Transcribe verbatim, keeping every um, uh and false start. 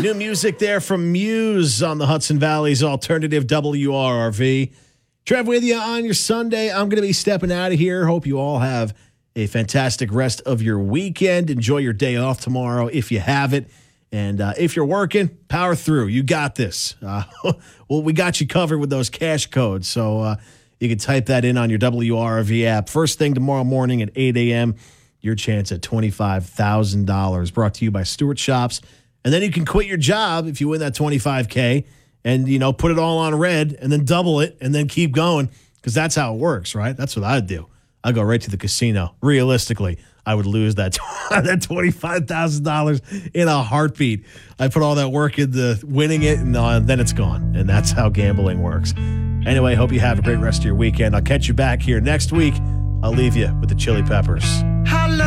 New music there from Muse on the Hudson Valley's alternative W R R V. Trev with you on your Sunday. I'm going to be stepping out of here. Hope you all have a fantastic rest of your weekend. Enjoy your day off tomorrow if you have it. And uh, if you're working, power through. You got this. Uh, well, we got you covered with those cash codes. So uh, you can type that in on your W R R V app. First thing tomorrow morning at eight a.m., your chance at twenty-five thousand dollars. Brought to you by Stewart Shops. And then you can quit your job if you win that twenty-five K and, you know, put it all on red and then double it and then keep going because that's how it works, right? That's what I'd do. I'd go right to the casino. Realistically, I would lose that that twenty-five thousand dollars in a heartbeat. I put all that work into winning it, and uh, then it's gone. And that's how gambling works. Anyway, hope you have a great rest of your weekend. I'll catch you back here next week. I'll leave you with the Chili Peppers.